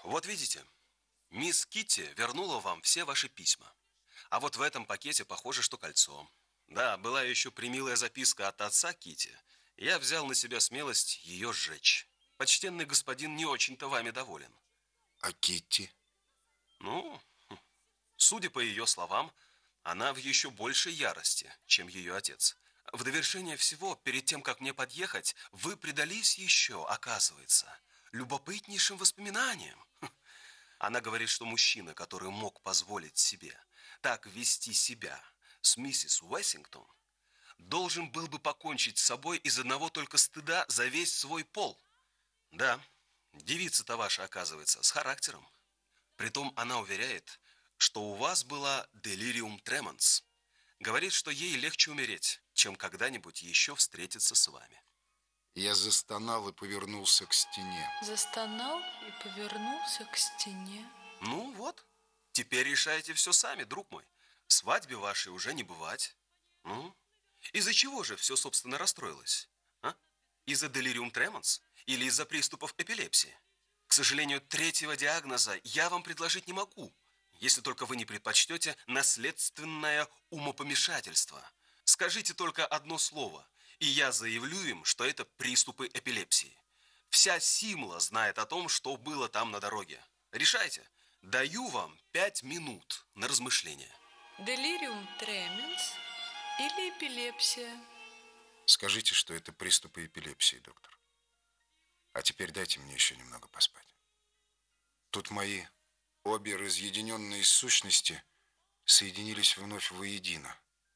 Вот видите, мисс Китти вернула вам все ваши письма. А вот в этом пакете похоже, что кольцо. Да, была еще примилая записка от отца Китти. Я взял на себя смелость ее сжечь. Почтенный господин не очень-то вами доволен. А Китти? Ну, судя по ее словам, она в еще большей ярости, чем ее отец. В довершение всего, перед тем, как мне подъехать, вы предались еще, оказывается, любопытнейшим воспоминаниям. Она говорит, что мужчина, который мог позволить себе так вести себя с миссис Уэссингтон, должен был бы покончить с собой из одного только стыда за весь свой пол. Да, девица-то ваша, оказывается, с характером. Притом она уверяет, что у вас была делириум тременс. Говорит, что ей легче умереть, чем когда-нибудь еще встретиться с вами. Я застонал и повернулся к стене. Застонал и повернулся к стене. Ну вот, теперь решайте все сами, друг мой. Свадьбе вашей уже не бывать. Ну, из-за чего же все, собственно, расстроилось? А? Из-за делириум тременс или из-за приступов эпилепсии? К сожалению, третьего диагноза я вам предложить не могу, если только вы не предпочтете наследственное умопомешательство. Скажите только одно слово, и я заявлю им, что это приступы эпилепсии. Вся Симла знает о том, что было там на дороге. Решайте. Даю вам 5 минут на размышление. Делириум тременс или эпилепсия? Скажите, что это приступы эпилепсии, доктор. А теперь дайте мне еще немного поспать. Тут мои обе разъединенные сущности соединились вновь воедино.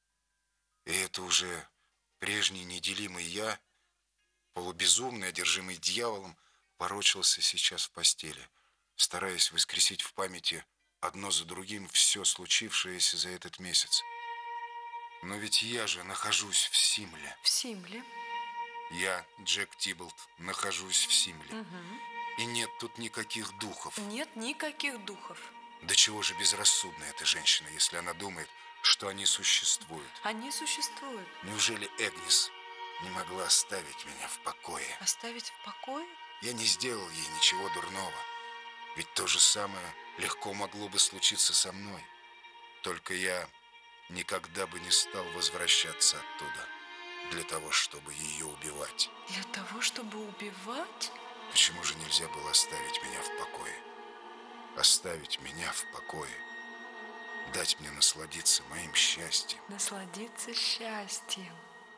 И это уже прежний неделимый я, полубезумный, одержимый дьяволом, ворочался сейчас в постели, стараясь воскресить в памяти одно за другим все случившееся за этот месяц. Но ведь я же нахожусь в Симле. В Симле. Я, Джек Тибболт, нахожусь в Симле. И нет тут никаких духов. Нет никаких духов. Да чего же безрассудна эта женщина, если она думает, что они существуют? Они существуют. Неужели Эгнис не могла оставить меня в покое? Оставить в покое? Я не сделал ей ничего дурного. Ведь то же самое легко могло бы случиться со мной. Только я никогда бы не стал возвращаться оттуда для того, чтобы ее убивать. Для того, чтобы убивать? Почему же нельзя было оставить меня в покое? Оставить меня в покое. Дать мне насладиться моим счастьем. Насладиться счастьем.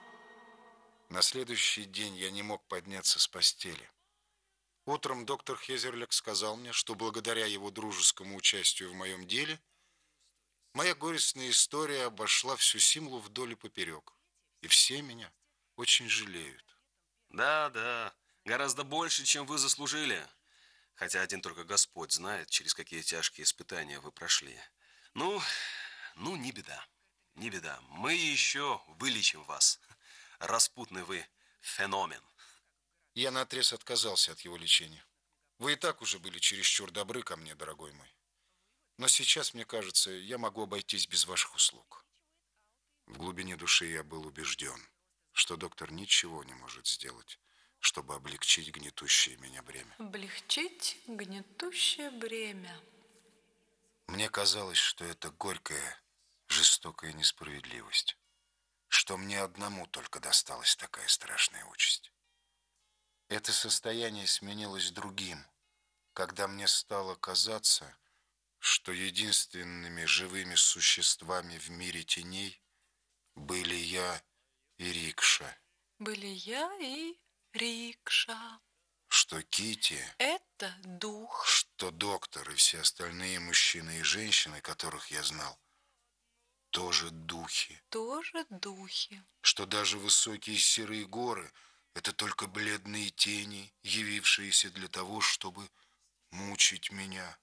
На следующий день я не мог подняться с постели. Утром доктор Хезерлек сказал мне, что благодаря его дружескому участию в моем деле моя горестная история обошла всю Симлу вдоль и поперек. И все меня очень жалеют. Да, гораздо больше, чем вы заслужили. Хотя один только Господь знает, через какие тяжкие испытания вы прошли. Ну, не беда, не беда. Мы еще вылечим вас. Распутный вы феномен. Я наотрез отказался от его лечения. Вы и так уже были чересчур добры ко мне, дорогой мой. Но сейчас, мне кажется, я могу обойтись без ваших услуг. В глубине души я был убежден, что доктор ничего не может сделать, чтобы облегчить гнетущее меня бремя. Облегчить гнетущее бремя. Мне казалось, что это горькая, жестокая несправедливость, что мне одному только досталась такая страшная участь. Это состояние сменилось другим, когда мне стало казаться, что единственными живыми существами в мире теней были я и Рикша. Были я и Рикша. Что Китти, Это дух. что доктор и все остальные мужчины и женщины, которых я знал, тоже духи. Тоже духи. Что даже высокие серые горы — это только бледные тени, явившиеся для того, чтобы мучить меня.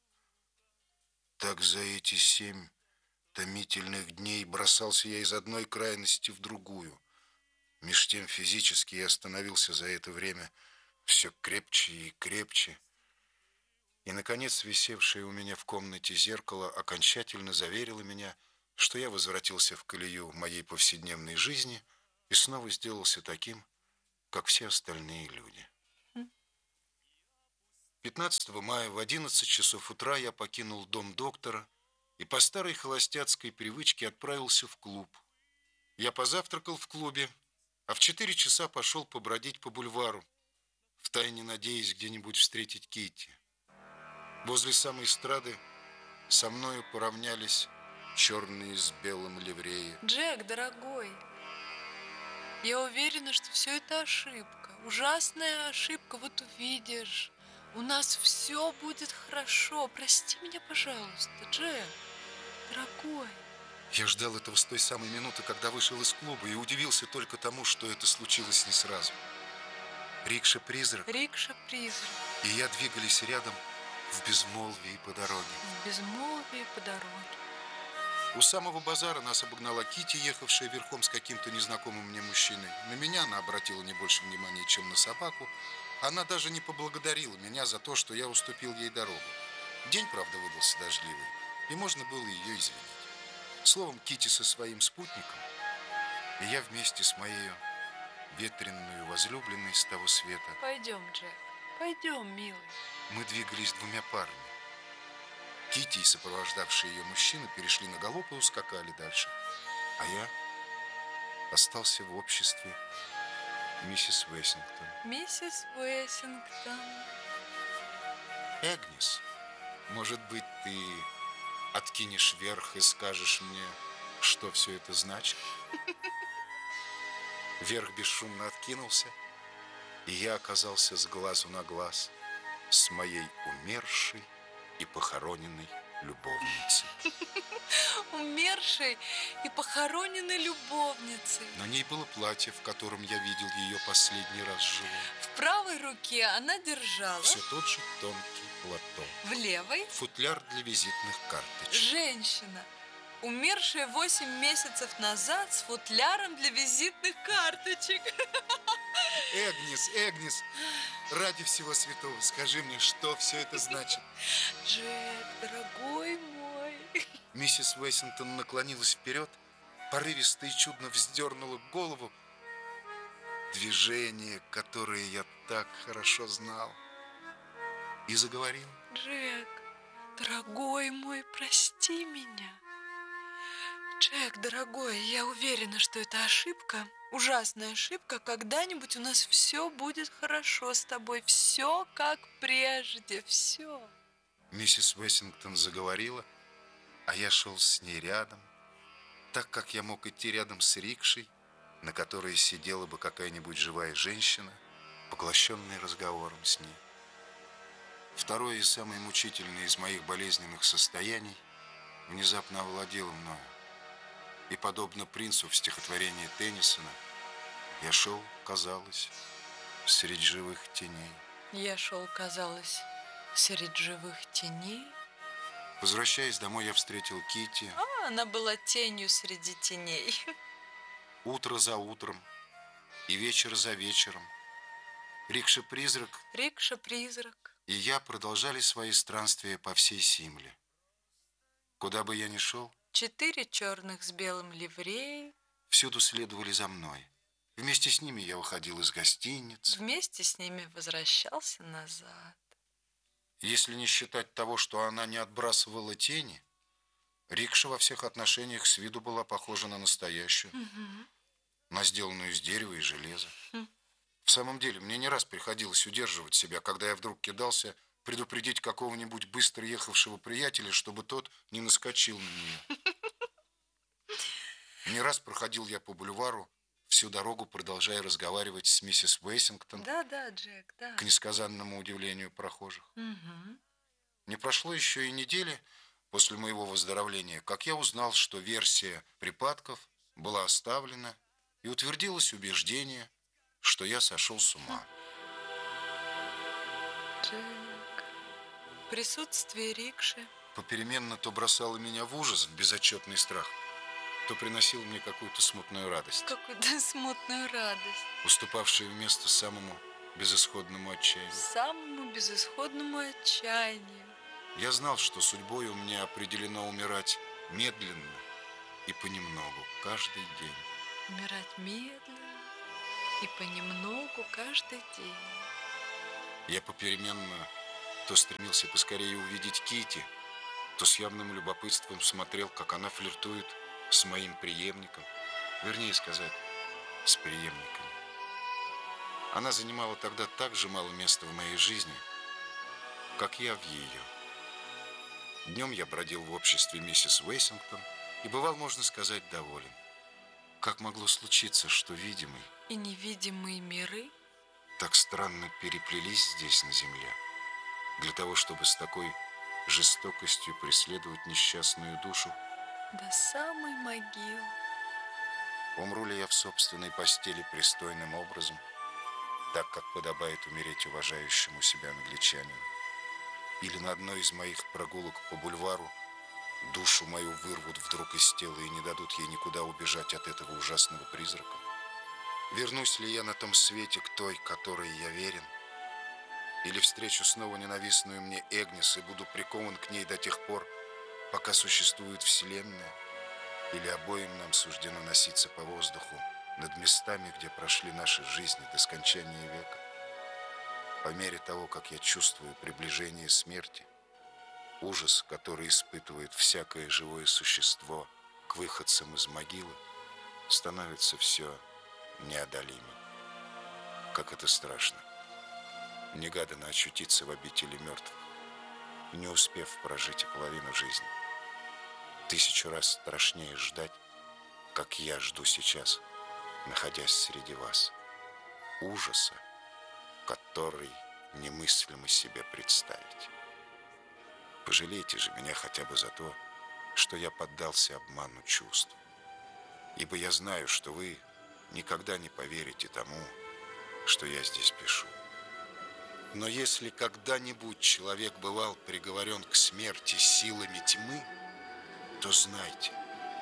Так за эти 7 томительных дней бросался я из одной крайности в другую. Меж тем физически я становился за это время все крепче и крепче. И, наконец, висевшее у меня в комнате зеркало окончательно заверило меня, что я возвратился в колею моей повседневной жизни и снова сделался таким, как все остальные люди. 15 мая в 11 часов утра я покинул дом доктора и по старой холостяцкой привычке отправился в клуб. Я позавтракал в клубе, а в 4 часа пошел побродить по бульвару, втайне надеясь где-нибудь встретить Китти. Возле самой эстрады со мною поравнялись черные с белым ливреи. Джек, дорогой, я уверена, что все это ошибка. Ужасная ошибка, вот увидишь. У нас все будет хорошо. Прости меня, пожалуйста, Джек, дорогой. Я ждал этого с той самой минуты, когда вышел из клуба, и удивился только тому, что это случилось не сразу. Рикша-призрак Рикша-призрак. и я двигались рядом в безмолвии по дороге. В безмолвии по дороге. У самого базара нас обогнала Китти, ехавшая верхом с каким-то незнакомым мне мужчиной. На меня она обратила не больше внимания, чем на собаку. Она даже не поблагодарила меня за то, что я уступил ей дорогу. День, правда, выдался дождливый, и можно было ее извинить. Словом, Китти со своим спутником, и я вместе с моей ветреную возлюбленной с того света. Пойдем, Джек, пойдем, милый. Мы двигались двумя парами. Китти и сопровождавшие ее мужчины перешли на галоп и ускакали дальше. А я остался в обществе миссис Уэссингтон. Миссис Уэссингтон. Эгнис, может быть, ты откинешь вверх и скажешь мне, что все это значит? Верх бесшумно откинулся, и я оказался с глазу на глаз с моей умершей и похороненной любовницей. Умершей и похороненной любовницей. На ней было платье, в котором я видел ее последний раз живой. В правой руке она держала, Все тот же тонкий платок. в левой Футляр для визитных карточек. женщина, умершая 8 месяцев назад с футляром для визитных карточек. Эгнис, ради всего святого, скажи мне, что все это значит? Джек, дорогой мой. Миссис Уэссингтон наклонилась вперед, порывисто и чудно вздернула голову. Движение, которое я так хорошо знал. И заговорил. Джек, дорогой мой, прости меня. Джек, дорогой, я уверена, что это ошибка, ужасная ошибка. Когда-нибудь у нас все будет хорошо с тобой, все как прежде, все. Миссис Уэссингтон заговорила, а я шел с ней рядом, так как я мог идти рядом с рикшей, на которой сидела бы какая-нибудь живая женщина, поглощенная разговором с ней. Второе и самое мучительное из моих болезненных состояний внезапно овладело мною. И, подобно принцу в стихотворении Теннисона, я шел, казалось, среди живых теней. Я шел, казалось, среди живых теней. Возвращаясь домой, я встретил Китти. Она была тенью среди теней. Утро за утром и вечер за вечером рикша-призрак Рикша-призрак. и я продолжали свои странствия по всей Симле. Куда бы я ни шел, 4 черных с белым ливреи. всюду следовали за мной. Вместе с ними я выходил из гостиниц. Вместе с ними возвращался назад. Если не считать того, что она не отбрасывала тени, рикша во всех отношениях с виду была похожа на настоящую, на сделанную из дерева и железа. В самом деле, мне не раз приходилось удерживать себя, когда я вдруг кидался предупредить какого-нибудь быстро ехавшего приятеля, чтобы тот не наскочил на нее. Не раз проходил я по бульвару, всю дорогу продолжая разговаривать с миссис Уэссингтон, Да, Джек, да. к несказанному удивлению прохожих. Не прошло еще и недели после моего выздоровления, как я узнал, что версия припадков была оставлена и утвердилось убеждение, что я сошел с ума. Джек. Присутствие рикши. Попеременно то бросало меня в ужас, в безотчетный страх, то приносило мне какую-то смутную радость, Какую-то смутную радость. уступавшую место самому безысходному отчаянию. Самому безысходному отчаянию. Я знал, что судьбой у меня определено умирать медленно и понемногу, каждый день. Умирать медленно и понемногу каждый день. Я попеременно то стремился поскорее увидеть Кити, то с явным любопытством смотрел, как она флиртует с моим преемником, вернее сказать, с преемниками. Она занимала тогда так же мало места в моей жизни, как я в ее. Днем я бродил в обществе миссис Уэссингтон и бывал, можно сказать, доволен. Как могло случиться, что видимый И невидимые миры так странно переплелись здесь, на земле, для того, чтобы с такой жестокостью преследовать несчастную душу? до самой могилы. Умру ли я в собственной постели пристойным образом, так как подобает умереть уважающему себя англичанину? Или на одной из моих прогулок по бульвару душу мою вырвут вдруг из тела и не дадут ей никуда убежать от этого ужасного призрака? Вернусь ли я на том свете к той, которой я верен? Или встречу снова ненавистную мне Эгнес и буду прикован к ней до тех пор, пока существует Вселенная? Или обоим нам суждено носиться по воздуху над местами, где прошли наши жизни до скончания века? По мере того, как я чувствую приближение смерти, ужас, который испытывает всякое живое существо к выходцам из могилы, становится все неодолимым. Как это страшно, негаданно очутиться в обители мертвых, не успев прожить и половину жизни. 1000 раз страшнее ждать, как я жду сейчас, находясь среди вас, ужаса, который немыслимо себе представить. Пожалейте же меня хотя бы за то, что я поддался обману чувств, ибо я знаю, что вы никогда не поверите тому, что я здесь пишу. Но если когда-нибудь человек бывал приговорен к смерти силами тьмы, то знайте,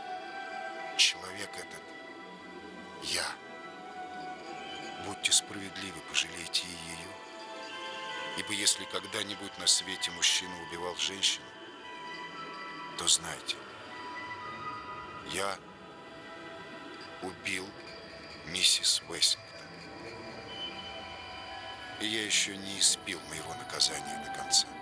человек этот — я. Будьте справедливы, пожалейте и ее. Ибо если когда-нибудь на свете мужчина убивал женщину, то знайте, я убил миссис Уэссингтон. И я еще не испил моего наказания до конца.